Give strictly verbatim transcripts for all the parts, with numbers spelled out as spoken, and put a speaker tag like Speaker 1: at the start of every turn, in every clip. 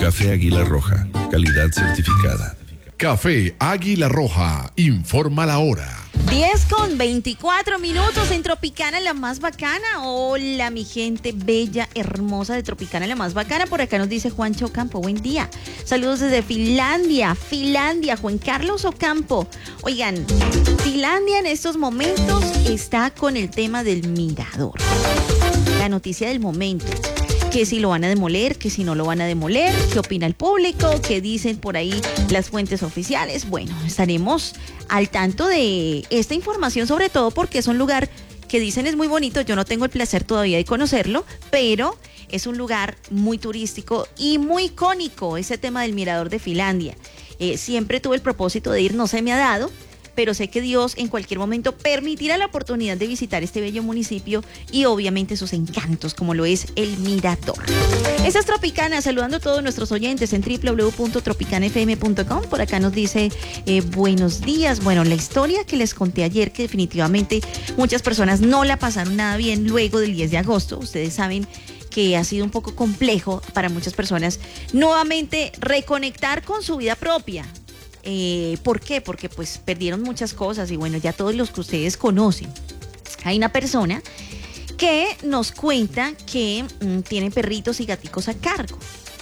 Speaker 1: Café Águila Roja, calidad certificada.
Speaker 2: Café Águila Roja, informa la hora.
Speaker 3: diez con veinticuatro minutos en Tropicana, la más bacana. Hola, mi gente bella, hermosa de Tropicana, la más bacana. Por acá nos dice Juancho Ocampo, buen día. Saludos desde Finlandia, Finlandia, Juan Carlos Ocampo. Oigan, Finlandia en estos momentos está con el tema del mirador. La noticia del momento. Que si lo van a demoler, que si no lo van a demoler, qué opina el público, qué dicen por ahí las fuentes oficiales. Bueno, estaremos al tanto de esta información, sobre todo porque es un lugar que dicen es muy bonito. Yo no tengo el placer todavía de conocerlo, pero es un lugar muy turístico y muy icónico, ese tema del mirador de Finlandia. Eh, siempre tuve el propósito de ir, no se me ha dado, pero sé que Dios en cualquier momento permitirá la oportunidad de visitar este bello municipio y obviamente sus encantos, como lo es el mirador. Esa es Tropicana, saludando a todos nuestros oyentes en doble u doble u doble u punto tropicana f m punto com. Por acá nos dice, eh, buenos días. Bueno, la historia que les conté ayer, que definitivamente muchas personas no la pasaron nada bien luego del diez de agosto. Ustedes saben que ha sido un poco complejo para muchas personas nuevamente reconectar con su vida propia. Eh, ¿Por qué? Porque pues perdieron muchas cosas y bueno, ya todos los que ustedes conocen. Hay una persona que nos cuenta que mmm, tiene perritos y gaticos a cargo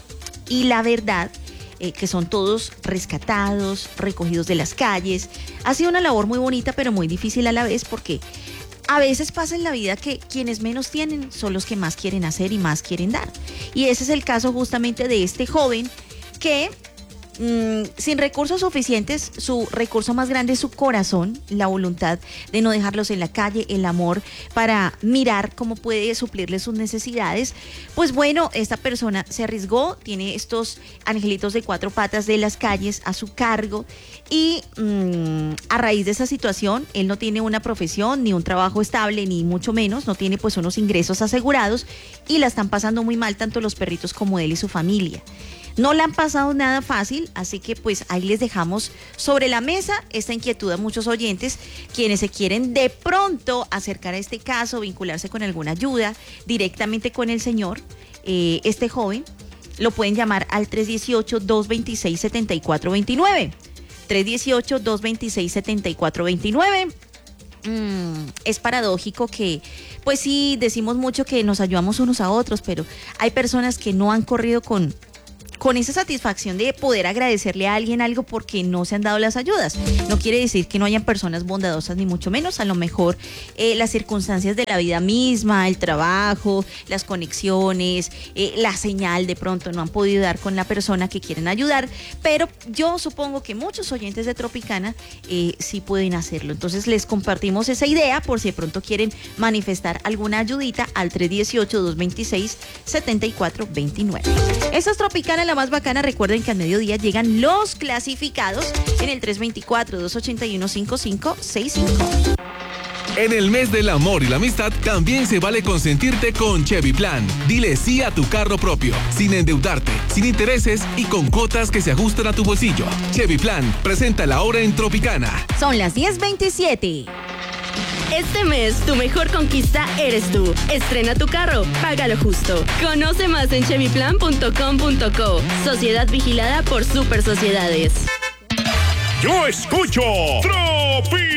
Speaker 3: y la verdad eh, que son todos rescatados, recogidos de las calles. Ha sido una labor muy bonita pero muy difícil a la vez, porque a veces pasa en la vida que quienes menos tienen son los que más quieren hacer y más quieren dar, y ese es el caso justamente de este joven que Mm, sin recursos suficientes, su recurso más grande es su corazón, la voluntad de no dejarlos en la calle, el amor para mirar cómo puede suplirles sus necesidades. Pues bueno, esta persona se arriesgó, tiene estos angelitos de cuatro patas de las calles a su cargo y mm, a raíz de esa situación, él no tiene una profesión ni un trabajo estable, ni mucho menos, no tiene pues unos ingresos asegurados y la están pasando muy mal tanto los perritos como él y su familia. No le han pasado nada fácil, así que pues ahí les dejamos sobre la mesa esta inquietud a muchos oyentes, quienes se quieren de pronto acercar a este caso, vincularse con alguna ayuda directamente con el señor, eh, este joven, lo pueden llamar al tres uno ocho, dos dos seis, siete cuatro dos nueve. tres uno ocho, dos dos seis, siete cuatro dos nueve. Mm, es paradójico que, pues sí, decimos mucho que nos ayudamos unos a otros, pero hay personas que no han corrido con... con esa satisfacción de poder agradecerle a alguien algo porque no se han dado las ayudas. No quiere decir que no hayan personas bondadosas, ni mucho menos. A lo mejor eh, las circunstancias de la vida misma, el trabajo, las conexiones, eh, la señal de pronto no han podido dar con la persona que quieren ayudar, pero yo supongo que muchos oyentes de Tropicana eh, sí pueden hacerlo. Entonces les compartimos esa idea por si de pronto quieren manifestar alguna ayudita al tres uno ocho, dos dos seis, siete cuatro dos nueve. Esa es Tropicana, la más bacana. Recuerden que al mediodía llegan los clasificados en el tres dos cuatro, dos ocho uno, cinco cinco seis cinco.
Speaker 4: En el mes del amor y la amistad también se vale consentirte con Chevy Plan. Dile sí a tu carro propio, sin endeudarte, sin intereses y con cuotas que se ajustan a tu bolsillo. Chevy Plan, presenta la hora en Tropicana.
Speaker 3: Son las diez veintisiete.
Speaker 5: Este mes, tu mejor conquista eres tú. Estrena tu carro, págalo justo. Conoce más en chevy plan punto com punto co. Sociedad vigilada por Super Sociedades.
Speaker 2: Yo escucho Tropi.